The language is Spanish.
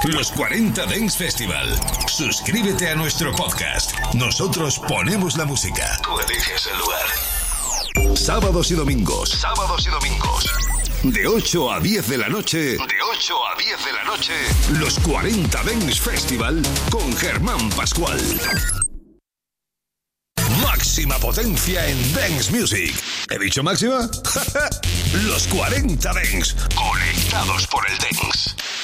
Los 40 Dance Festival. Suscríbete a nuestro podcast. Nosotros ponemos la música. Tú eliges el lugar. Sábados y domingos. Sábados y domingos. De 8 a 10 de la noche. De 8 a 10 de la noche. Los 40 Dance Festival con Germán Pascual. Máxima potencia en Dance Music. ¿He dicho máxima? Los 40 Dance. Conectados por el Dance.